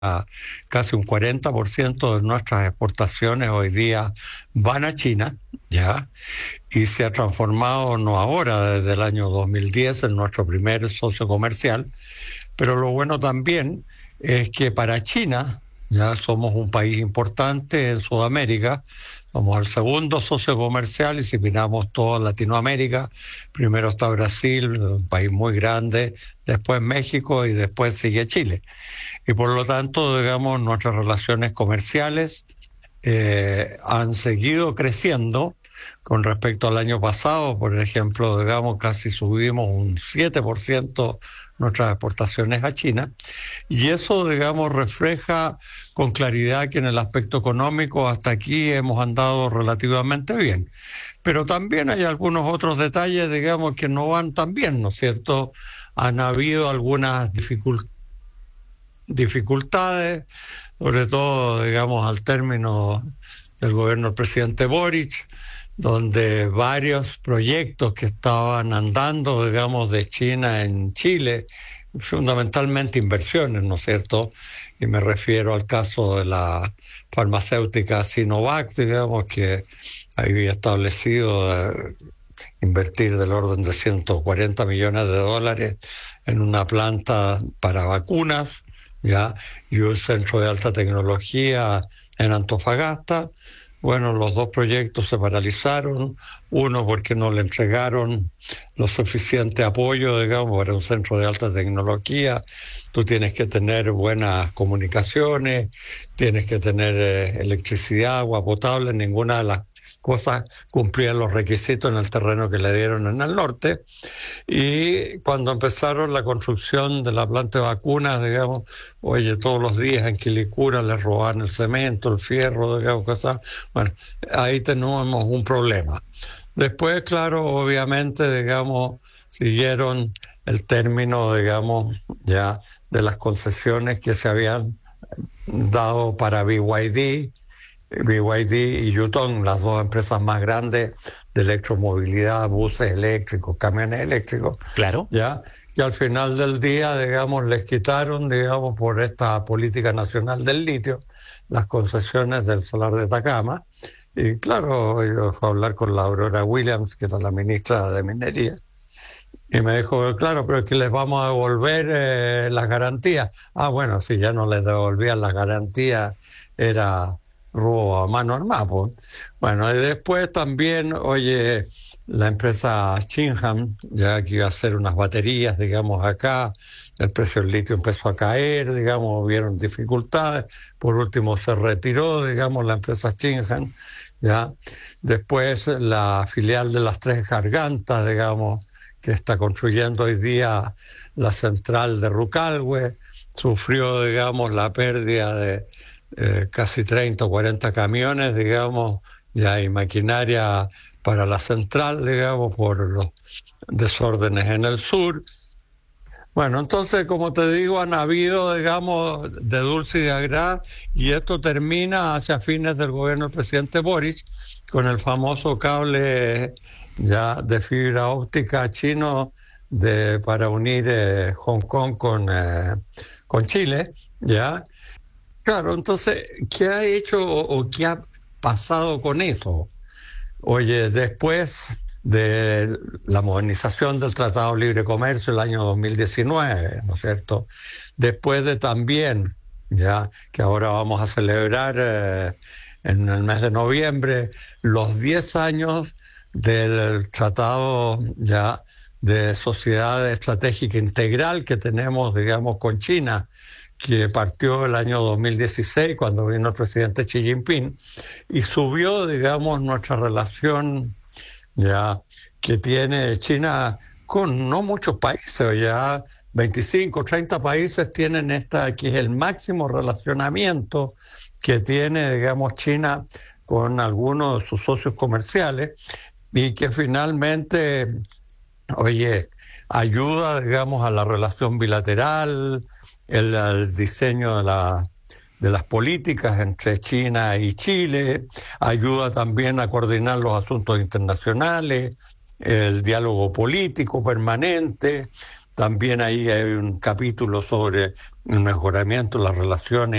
casi un 40% de nuestras exportaciones hoy día van a China, ¿ya? Y se ha transformado, no ahora, desde el año 2010, en nuestro primer socio comercial. Pero lo bueno también es que para China, ya somos un país importante en Sudamérica, somos el segundo socio comercial y si miramos toda Latinoamérica, primero está Brasil, un país muy grande, después México y después sigue Chile. Y por lo tanto, digamos, nuestras relaciones comerciales han seguido creciendo con respecto al año pasado. Por ejemplo, digamos, casi subimos un 7% nuestras exportaciones a China, y eso, digamos, refleja con claridad que en el aspecto económico hasta aquí hemos andado relativamente bien. Pero también hay algunos otros detalles, digamos, que no van tan bien, ¿no es cierto? Han habido algunas dificultades, sobre todo, digamos, al término del gobierno del presidente Boric, donde varios proyectos que estaban andando, digamos, de China en Chile, fundamentalmente inversiones, ¿no es cierto? Y me refiero al caso de la farmacéutica Sinovac, digamos, que había establecido invertir del orden de 140 millones de dólares en una planta para vacunas, ¿ya? Y un centro de alta tecnología en Antofagasta. Bueno, los dos proyectos se paralizaron, uno porque no le entregaron lo suficiente apoyo, digamos, para un centro de alta tecnología. Tú tienes que tener buenas comunicaciones, tienes que tener electricidad, agua potable, ninguna de las cosas cumplían los requisitos en el terreno que le dieron en el norte. Y cuando empezaron la construcción de la planta de vacunas, digamos, oye, todos los días en Quilicura les robaban el cemento, el fierro, digamos, cosas. Bueno, ahí tenemos un problema. Después, claro, obviamente, digamos, siguieron el término, digamos, ya de las concesiones que se habían dado para BYD y Yutong, las dos empresas más grandes de electromovilidad, buses eléctricos, camiones eléctricos. Claro. Ya, que al final del día, digamos, les quitaron, digamos, por esta política nacional del litio, las concesiones del Salar de Atacama. Y claro, yo fui a hablar con la Aurora Williams, que era la ministra de Minería, y me dijo, claro, pero es que les vamos a devolver las garantías. Ah, bueno, si ya no les devolvían las garantías, era robo a mano armada, pues. Bueno, y después también, oye, la empresa Xinjiang, ya que iba a hacer unas baterías, digamos, acá, el precio del litio empezó a caer, digamos, hubieron dificultades, por último se retiró, digamos, la empresa Xinjiang, ya. Después la filial de las Tres Gargantas, digamos, que está construyendo hoy día la central de Rucalhue, sufrió, digamos, la pérdida de casi 30 o 40 camiones, digamos, y hay maquinaria para la central, digamos, por los desórdenes en el sur. Bueno, entonces, como te digo, han habido, digamos, de dulce y de agrar, y esto termina hacia fines del gobierno del presidente Boric, con el famoso cable ya de fibra óptica chino para unir Hong Kong con Chile, ¿ya? Claro, entonces, ¿qué ha hecho o qué ha pasado con eso? Oye, después de la modernización del Tratado de Libre Comercio el año 2019, ¿no es cierto? Después de también, ya que ahora vamos a celebrar en el mes de noviembre los 10 años del Tratado ya de Sociedad Estratégica Integral que tenemos, digamos, con China, que partió el año 2016 cuando vino el presidente Xi Jinping y subió, digamos, nuestra relación ya que tiene China con no muchos países, ya 25, 30 países tienen esta, que es el máximo relacionamiento que tiene, digamos, China con algunos de sus socios comerciales y que finalmente, oye, ayuda, digamos, a la relación bilateral, el diseño de las políticas entre China y Chile, ayuda también a coordinar los asuntos internacionales, el diálogo político permanente. También ahí hay un capítulo sobre el mejoramiento de las relaciones